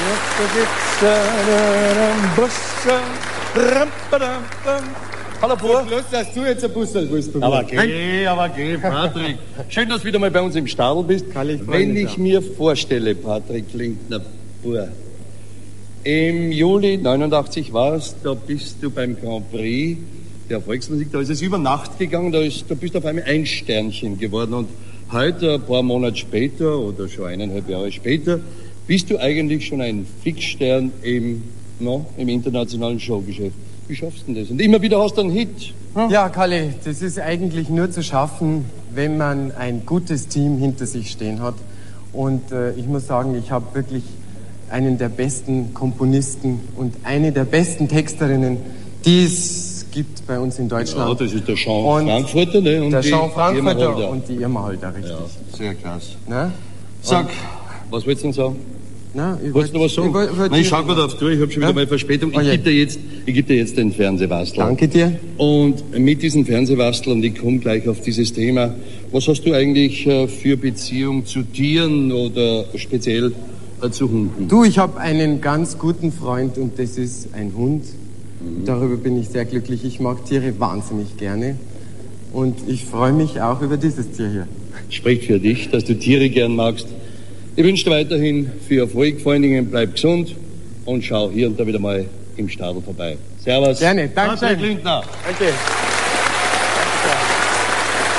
Hallo, Bruder. Bloß, dass du jetzt ein Bussel willst. Aber geh, Patrick. Schön, dass du wieder mal bei uns im Stadl bist. Wenn ich mir vorstelle, Patrick Lindner, Bruder, im Juli 89 war's, da bist du beim Grand Prix der Volksmusik, da ist es über Nacht gegangen, da bist du auf einmal ein Sternchen geworden und heute, ein paar Monate später oder schon 1,5 Jahre später, bist du eigentlich schon ein Fixstern im internationalen Showgeschäft. Wie schaffst du denn das? Und immer wieder hast du einen Hit. Hm? Ja, Kalle, das ist eigentlich nur zu schaffen, wenn man ein gutes Team hinter sich stehen hat. Und ich muss sagen, ich habe wirklich einen der besten Komponisten und eine der besten Texterinnen, die es gibt bei uns in Deutschland. Ja, das ist der Jean Frankfurter, ne? Und der Jean Frankfurter und die Irma Holder, richtig. Ja, sehr klasse. Na? Sag, was willst du denn sagen? Na, wolltest du noch was sagen? Ich schau gerade auf die Tour, ich habe schon wieder mal Verspätung. Ich gebe dir jetzt den Fernsehwastel. Danke dir. Und mit diesem Fernsehwastel, und ich komme gleich auf dieses Thema, was hast du eigentlich für Beziehung zu Tieren oder speziell zu Hunden? Du, ich habe einen ganz guten Freund und das ist ein Hund. Darüber bin ich sehr glücklich. Ich mag Tiere wahnsinnig gerne. Und ich freue mich auch über dieses Tier hier. Spricht für dich, dass du Tiere gern magst. Ich wünsche dir weiterhin viel Erfolg, vor allen Dingen bleib gesund und schau hier und da wieder mal im Stadl vorbei. Servus. Gerne, danke. Patrick Lindner. Danke.